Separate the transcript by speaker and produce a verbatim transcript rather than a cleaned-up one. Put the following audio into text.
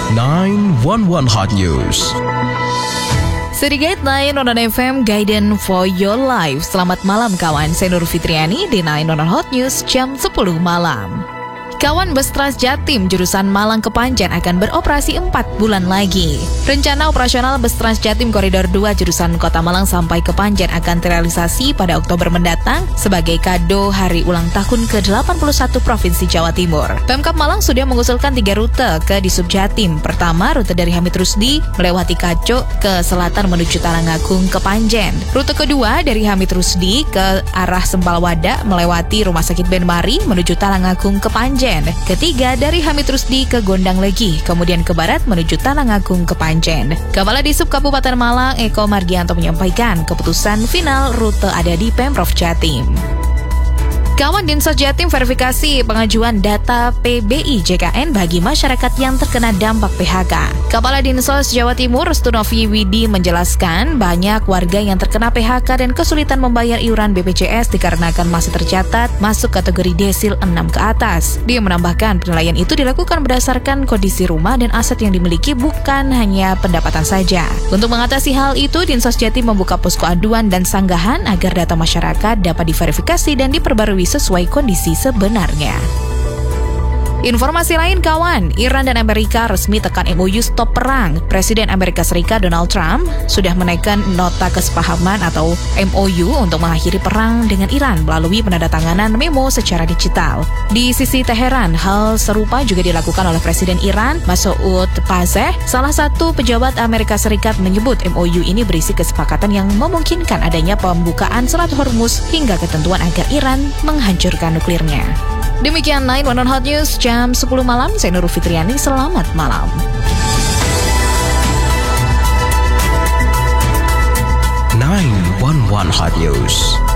Speaker 1: nine one one Hot News.
Speaker 2: Sedikit sembilan satu satu F M Guidance for Your Life. Selamat malam kawan, saya Nur Fitriani di sembilan satu satu Hot News jam sepuluh malam. Kawan bus Trans Jatim jurusan Malang ke Panjen akan beroperasi empat bulan lagi. Rencana operasional bus Trans Jatim Koridor dua jurusan Kota Malang sampai ke Panjen akan terrealisasi pada Oktober mendatang sebagai kado hari ulang tahun ke delapan puluh satu Provinsi Jawa Timur. Pemkab Malang sudah mengusulkan tiga rute ke Disub Jatim. Pertama, rute dari Hamid Rusdi melewati Kacuk ke selatan menuju Talangagung ke Panjen. Rute kedua dari Hamid Rusdi ke arah Sempalwada melewati Rumah Sakit Ben Mari menuju Talangagung ke Panjen. Ketiga, dari Hamid Rusdi ke Gondang Legi, kemudian ke barat menuju Talangagung ke Panjen. Kepala Disub Kabupaten Malang, Eko Margianto menyampaikan keputusan final rute ada di Pemprov Jatim. Kawan Dinsos Jatim verifikasi pengajuan data P B I J K N bagi masyarakat yang terkena dampak P H K. Kepala Dinsos Jawa Timur Restunovi Widi menjelaskan banyak warga yang terkena P H K dan kesulitan membayar iuran B P J S dikarenakan masih tercatat masuk kategori desil enam ke atas. Dia menambahkan penilaian itu dilakukan berdasarkan kondisi rumah dan aset yang dimiliki, bukan hanya pendapatan saja. Untuk mengatasi hal itu, Dinsos Jatim membuka posko aduan dan sanggahan agar data masyarakat dapat diverifikasi dan diperbarui sesuai kondisi sebenarnya. Informasi lain kawan, Iran dan Amerika resmi tekan M O U stop perang. Presiden Amerika Serikat Donald Trump sudah menaikkan nota kesepahaman atau M O U untuk mengakhiri perang dengan Iran melalui penandatanganan memo secara digital. Di sisi Teheran, hal serupa juga dilakukan oleh Presiden Iran Masoud Pazeh. Salah satu pejabat Amerika Serikat menyebut M O U ini berisi kesepakatan yang memungkinkan adanya pembukaan Selat Hormuz hingga ketentuan agar Iran menghancurkan nuklirnya. Demikian sembilan satu satu Hot News jam sepuluh malam. Saya Nur Fitriani, selamat malam.
Speaker 1: nine one one Hot News.